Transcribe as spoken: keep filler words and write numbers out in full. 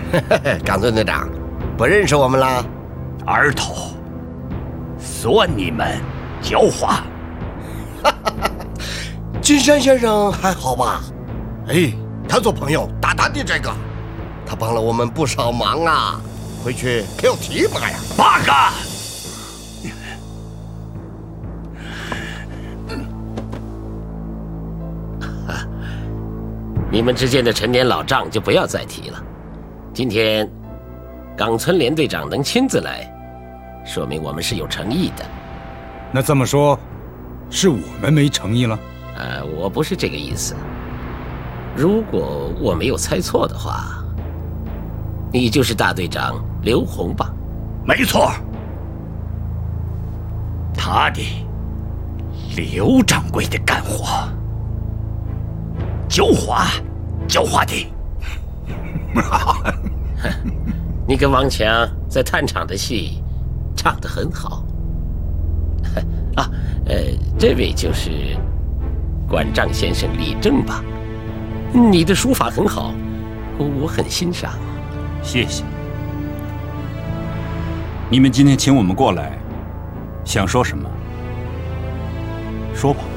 冈村队长，不认识我们啦？ 儿头，算你们狡猾。 金山先生还好吧？哎，他做朋友大大的这个，他帮了我们不少忙啊，回去可要提拔呀。 八嘎！ 你们之间的陈年老账就不要再提了。今天冈村连队长能亲自来，说明我们是有诚意的。 那这么说，是我们没诚意了？ 呃，我不是这个意思。如果我没有猜错的话，你就是大队长刘洪吧？ 没错，他的刘掌柜的干活，狡猾，狡猾的。 你跟王强在探场的戏唱得很好。啊，呃，这位就是管账先生李正吧？你的书法很好，我很欣赏。 谢谢。你们今天请我们过来，想说什么？说吧。